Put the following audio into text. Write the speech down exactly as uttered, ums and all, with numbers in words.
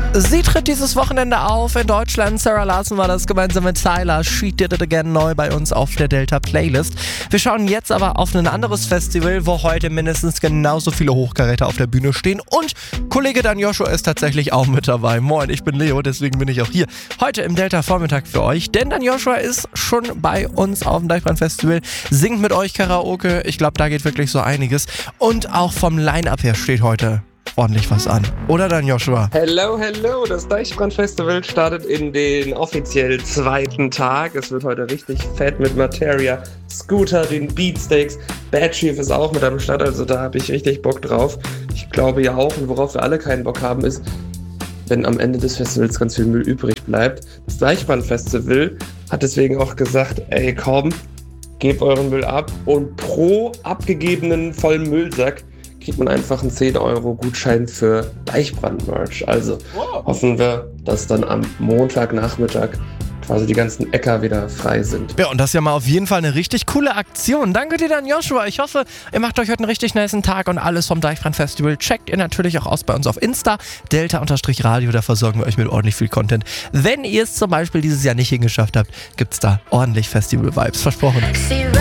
Sie tritt dieses Wochenende auf in Deutschland. Sarah Larson war das gemeinsam mit Tyler. She Did It Again neu bei uns auf der Delta-Playlist. Wir schauen jetzt aber auf ein anderes Festival, wo heute mindestens genauso viele Hochkaräter auf der Bühne stehen. Und Kollege Dan Joshua ist tatsächlich auch mit dabei. Moin, ich bin Leo, deswegen bin ich auch hier heute im Delta-Vormittag für euch. Denn Dan Joshua ist schon bei uns auf dem Deichbrand-Festival, singt mit euch Karaoke. Ich glaube, da geht wirklich so einiges. Und auch vom Line-Up her steht heute ordentlich was an. Oder dann Joshua? Hello, hello! Das Deichbrand-Festival startet in den offiziell zweiten Tag. Es wird heute richtig fett mit Materia, Scooter, den Beatsteaks. Bad Chief ist auch mit am Start, also da habe ich richtig Bock drauf. Ich glaube ja auch, und worauf wir alle keinen Bock haben, ist, wenn am Ende des Festivals ganz viel Müll übrig bleibt. Das Deichbrand-Festival hat deswegen auch gesagt, ey komm, gebt euren Müll ab und pro abgegebenen vollen Müllsack kriegt man einfach einen zehn Euro Gutschein für Deichbrand-Merch. Also wow. Hoffen wir, dass dann am Montagnachmittag quasi die ganzen Äcker wieder frei sind. Ja, und das ist ja mal auf jeden Fall eine richtig coole Aktion. Danke dir dann, Joshua. Ich hoffe, ihr macht euch heute einen richtig nicen Tag und alles vom Deichbrand-Festival checkt ihr natürlich auch aus bei uns auf Insta, Delta-Radio, da versorgen wir euch mit ordentlich viel Content. Wenn ihr es zum Beispiel dieses Jahr nicht hingeschafft habt, gibt's da ordentlich Festival-Vibes. Versprochen.